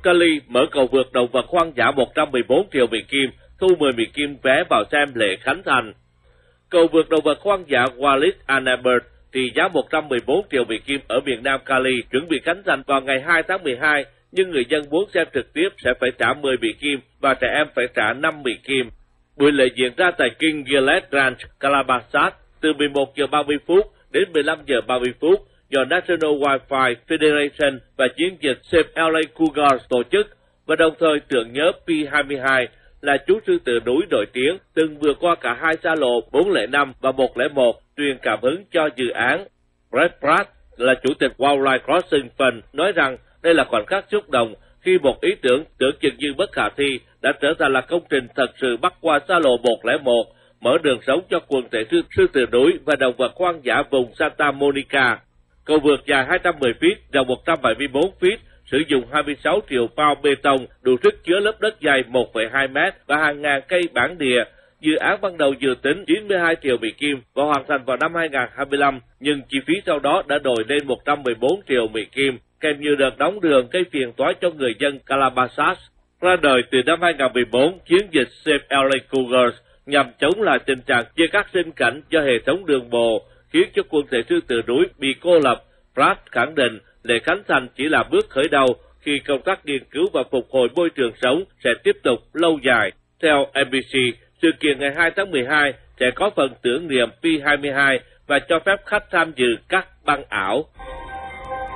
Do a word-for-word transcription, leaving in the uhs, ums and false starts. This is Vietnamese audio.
Cali mở cầu vượt động vật hoang dã một trăm mười bốn triệu Mỹ Kim, thu mười Mỹ Kim vé vào xem lễ khánh thành. Cầu vượt động vật hoang dã Wallis and Albert trị giá một trăm mười bốn triệu Mỹ Kim ở miền Nam Cali chuẩn bị khánh thành vào ngày hai tháng mười hai, nhưng người dân muốn xem trực tiếp sẽ phải trả mười Mỹ Kim và trẻ em phải trả năm Mỹ Kim. Buổi lễ diễn ra tại King Gillette Ranch, Calabasas từ mười một giờ ba mươi phút đến mười lăm giờ ba mươi phút do National Wildlife Federation và chiến dịch Save L A Cougars tổ chức, và đồng thời tưởng nhớ P hai mươi hai là chú sư tử núi nổi tiếng từng vượt qua cả hai xa lộ bốn không năm và một không một, truyền cảm hứng cho dự án. Brett Pratt là chủ tịch Wildlife Crossing Fund nói rằng đây là khoảnh khắc xúc động khi một ý tưởng tưởng chừng như bất khả thi đã trở thành là công trình thật sự bắc qua xa lộ một không một, mở đường sống cho quần thể sư, sư tử núi và động vật hoang dã vùng Santa Monica. Cầu vượt dài hai trăm mười feet, rộng một trăm bảy mươi bốn feet, sử dụng hai mươi sáu triệu pound bê tông, đủ sức chứa lớp đất dày một phẩy hai mét và hàng ngàn cây bản địa. Dự án ban đầu dự tính chín mươi hai triệu Mỹ Kim và hoàn thành vào năm hai không hai lăm, nhưng chi phí sau đó đã đổi lên một trăm mười bốn triệu Mỹ Kim, kèm như đợt đóng đường gây phiền toái cho người dân Calabasas. Ra đời từ năm hai không một bốn, chiến dịch Save L A Cougars nhằm chống lại tình trạng chia cắt sinh cảnh do hệ thống đường bộ, khiến cho quần thể sư tử núi bị cô lập. Pratt khẳng định lễ khánh thành chỉ là bước khởi đầu, khi công tác nghiên cứu và phục hồi môi trường sống sẽ tiếp tục lâu dài. Theo N B C, sự kiện ngày hai tháng mười hai sẽ có phần tưởng niệm P hai mươi hai và cho phép khách tham dự các băng ảo.